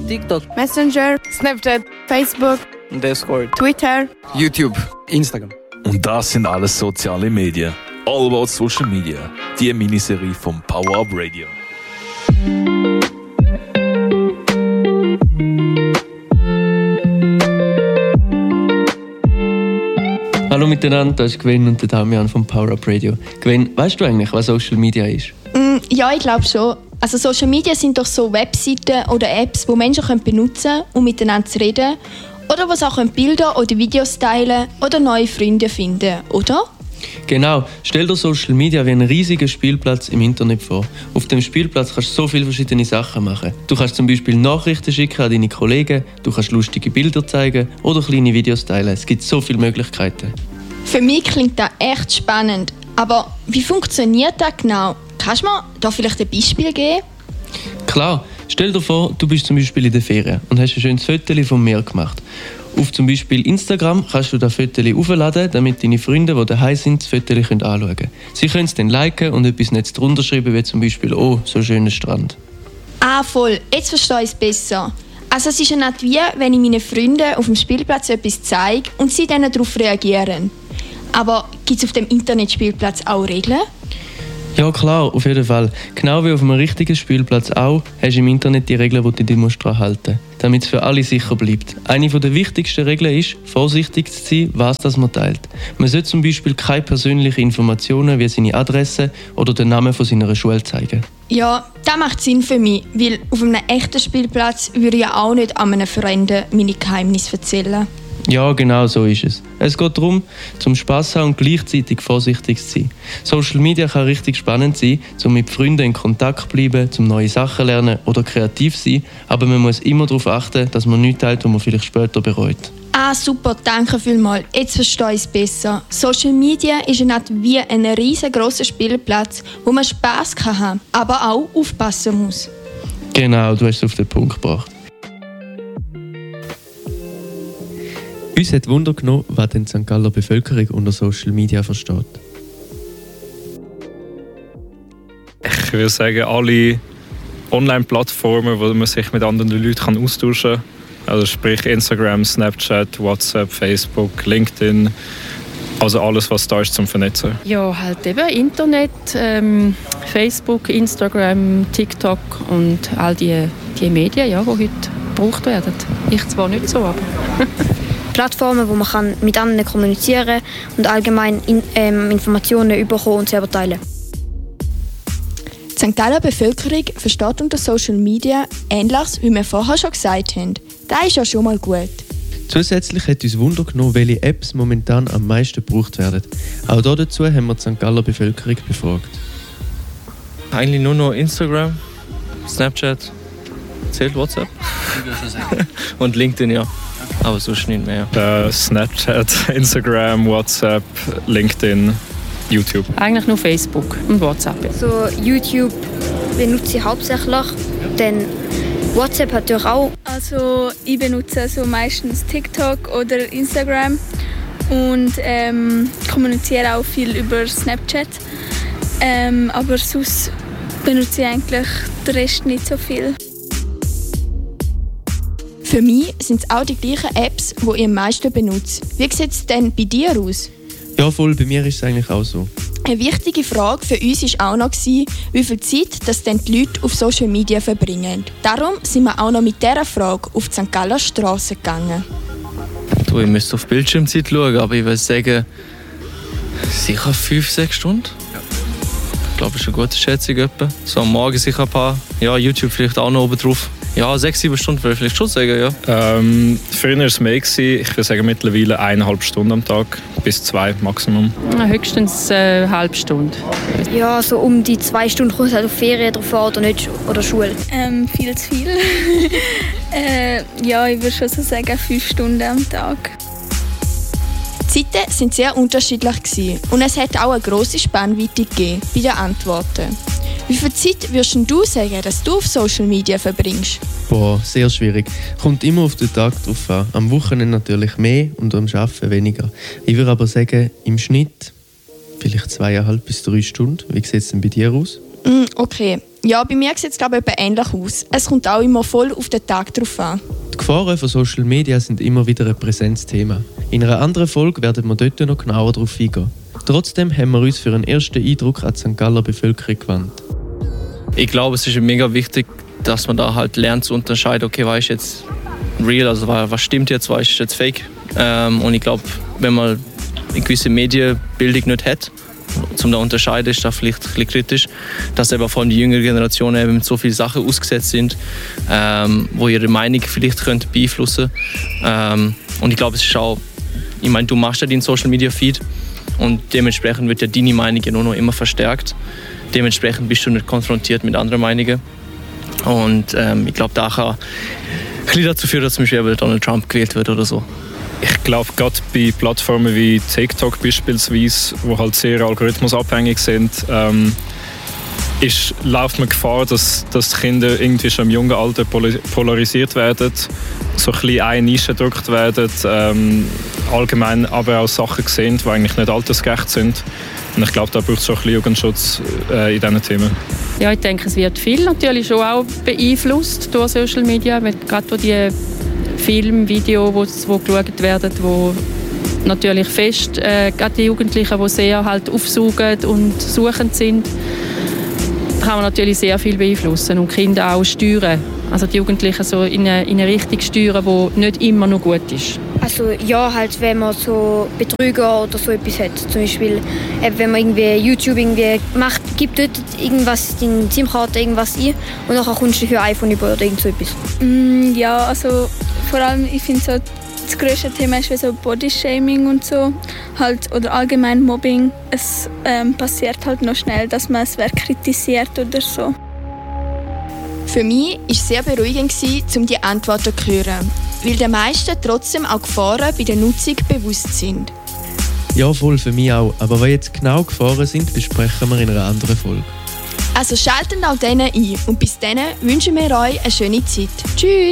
TikTok, Messenger, Snapchat, Facebook, Discord, Twitter, YouTube, Instagram. Und das sind alles soziale Medien. All about Social Media. Die Miniserie vom Power Up Radio. Hallo miteinander, das ist Gwen und der Damian vom Power Up Radio. Gwen, weißt du eigentlich, was Social Media ist? Ja, ich glaube schon. Also Social Media sind doch so Webseiten oder Apps, die Menschen benutzen können, um miteinander zu reden. Oder wo sie auch Bilder oder Videos teilen oder neue Freunde finden, oder? Genau, stell dir Social Media wie einen riesigen Spielplatz im Internet vor. Auf dem Spielplatz kannst du so viele verschiedene Sachen machen. Du kannst zum Beispiel Nachrichten schicken an deine Kollegen, du kannst lustige Bilder zeigen oder kleine Videos teilen. Es gibt so viele Möglichkeiten. Für mich klingt das echt spannend. Aber wie funktioniert das genau? Kannst du mir da vielleicht ein Beispiel geben? Klar, stell dir vor, du bist zum Beispiel in der Ferien und hast ein schönes Foto vom Meer gemacht. Auf zum Beispiel Instagram kannst du das Foto aufladen, damit deine Freunde, die daheim sind, das Foto anschauen können. Sie können es dann liken und etwas Nettes drunter schreiben, wie zum Beispiel «Oh, so schöner Strand». Ah, voll. Jetzt verstehe ich es besser. Also es ist ja nicht wie, wenn ich meinen Freunden auf dem Spielplatz etwas zeige und sie dann darauf reagieren. Aber gibt es auf dem Internetspielplatz auch Regeln? Ja klar, auf jeden Fall. Genau wie auf einem richtigen Spielplatz auch, hast du im Internet die Regeln, die du dich daran halten musst, damit es für alle sicher bleibt. Eine der wichtigsten Regeln ist, vorsichtig zu sein, was das man teilt. Man sollte zum Beispiel keine persönlichen Informationen wie seine Adresse oder den Namen von seiner Schule zeigen. Ja, das macht Sinn für mich, weil auf einem echten Spielplatz würde ich ja auch nicht an einem Fremden meine Geheimnisse erzählen. Ja, genau so ist es. Es geht darum, zum Spass haben und gleichzeitig vorsichtig zu sein. Social Media kann richtig spannend sein, um mit Freunden in Kontakt zu bleiben, um neue Sachen zu lernen oder kreativ zu sein, aber man muss immer darauf achten, dass man nichts teilt, was man vielleicht später bereut. Ah, super, danke vielmals. Jetzt verstehe ich es besser. Social Media ist ja nicht wie ein riesengroßer Spielplatz, wo man Spass haben kann, aber auch aufpassen muss. Genau, du hast es auf den Punkt gebracht. Uns hat Wunder genommen, was die St. Galler Bevölkerung unter Social Media versteht. Ich würde sagen, alle Online-Plattformen, wo man sich mit anderen Leuten austauschen kann. Also sprich Instagram, Snapchat, WhatsApp, Facebook, LinkedIn. Also alles, was da ist zum Vernetzen. Ja, halt eben Internet, Facebook, Instagram, TikTok und all die Medien, ja, die heute gebraucht werden. Ich zwar nicht so, aber... Plattformen, wo man mit anderen kommunizieren und allgemein Informationen bekommen und selber teilen. Die St. Galler Bevölkerung versteht unter Social Media Ähnliches, wie wir vorher schon gesagt haben. Das ist ja schon mal gut. Zusätzlich hat uns Wunder genommen, welche Apps momentan am meisten gebraucht werden. Auch dazu haben wir die St. Galler Bevölkerung befragt. Eigentlich nur noch Instagram, Snapchat, zählt WhatsApp und LinkedIn, ja. Aber sonst nicht mehr. Snapchat, Instagram, WhatsApp, LinkedIn, YouTube. Eigentlich nur Facebook und WhatsApp. So YouTube benutze ich hauptsächlich, denn WhatsApp hat natürlich auch. Also ich benutze so meistens TikTok oder Instagram und kommuniziere auch viel über Snapchat. Aber sonst benutze ich eigentlich den Rest nicht so viel. Für mich sind es auch die gleichen Apps, die ich am meisten benutze. Wie sieht es denn bei dir aus? Ja, voll, bei mir ist es eigentlich auch so. Eine wichtige Frage für uns war auch noch, wie viel Zeit das denn die Leute auf Social Media verbringen. Darum sind wir auch noch mit dieser Frage auf die St. Galler Straße gegangen. Ich müsste auf Bildschirmzeit schauen, aber ich würde sagen, sicher 5-6 Stunden. Ich glaube, das ist eine gute Schätzung. So am Morgen sicher ein paar. Ja, YouTube vielleicht auch noch oben drauf. Ja, 6-7 Stunden würde ich vielleicht schon sagen, ja. Früher war es mehr. Ich würde sagen, mittlerweile 1,5 Stunden am Tag, bis 2 Maximum. Höchstens eine halbe Stunde. Ja, so um die 2 Stunden kommt es halt auf Ferien drauf an oder nicht, oder Schule. Viel zu viel. Ja, ich würde schon so sagen 5 Stunden am Tag. Die Zeiten waren sehr unterschiedlich und es hat auch eine grosse Spannweite gegeben bei den Antworten. Wie viel Zeit würdest du sagen, dass du auf Social Media verbringst? Boah, sehr schwierig. Kommt immer auf den Tag drauf an. Am Wochenende natürlich mehr und am Arbeiten weniger. Ich würde aber sagen, im Schnitt vielleicht 2,5 bis 3 Stunden. Wie sieht es denn bei dir aus? Okay. Ja, bei mir sieht es glaube ich ähnlich aus. Es kommt auch immer voll auf den Tag drauf an. Die Gefahren von Social Media sind immer wieder ein präsentes Thema. In einer anderen Folge werden wir dort noch genauer darauf eingehen. Trotzdem haben wir uns für einen ersten Eindruck an die St. Galler Bevölkerung gewandt. Ich glaube, es ist mega wichtig, dass man da halt lernt zu unterscheiden, okay, was ist jetzt real, also was stimmt jetzt, was ist jetzt fake. Und ich glaube, wenn man eine gewisse Medienbildung nicht hat, zum da unterscheiden, ist das vielleicht ein bisschen kritisch, dass eben vor allem die jüngere Generation eben mit so vielen Sachen ausgesetzt sind, wo ihre Meinung vielleicht könnte beeinflussen. Und ich glaube, es ist auch, ich meine, du machst ja deinen Social Media Feed und dementsprechend wird ja deine Meinung ja nur noch immer verstärkt. Dementsprechend bist du nicht konfrontiert mit anderen Meinungen. Und ich glaube, da kann ein bisschen dazu führen, dass zum Beispiel Donald Trump gewählt wird oder so. Ich glaube, gerade bei Plattformen wie TikTok beispielsweise, die halt sehr algorithmusabhängig sind, läuft man Gefahr, dass die Kinder irgendwie schon im jungen Alter polarisiert werden, so ein bisschen eine Nische gedrückt werden, allgemein aber auch Sachen sehen, die eigentlich nicht altersgerecht sind. Und ich glaube, da braucht es schon ein bisschen Jugendschutz in diesen Themen. Ja, ich denke, es wird viel natürlich schon auch beeinflusst durch Social Media, gerade wo die Filme, Videos, die geschaut werden, wo natürlich fest, gerade die Jugendlichen, die sehr halt aufsuchen und suchend sind, kann man natürlich sehr viel beeinflussen und Kinder auch steuern. Also die Jugendlichen so in eine Richtung steuern, die nicht immer noch gut ist. Also ja, halt wenn man so Betrüger oder so etwas hat. Zum Beispiel, wenn man irgendwie YouTube irgendwie macht, gibt dort irgendwas in die SIM-Karte irgendwas ein und dann kommst du für ein iPhone über oder irgend so etwas. Ja, also vor allem, ich finde so, das grösste Thema ist wie so Bodyshaming und so, halt, oder allgemein Mobbing. Es passiert halt noch schnell, dass man es kritisiert oder so. Für mich war es sehr beruhigend, um die Antworten zu hören, weil den meisten trotzdem auch Gefahren bei der Nutzung bewusst sind. Ja, voll, für mich auch. Aber was jetzt genau Gefahren sind, besprechen wir in einer anderen Folge. Also schaltet auch denen ein und bis dann wünschen wir euch eine schöne Zeit. Tschüss!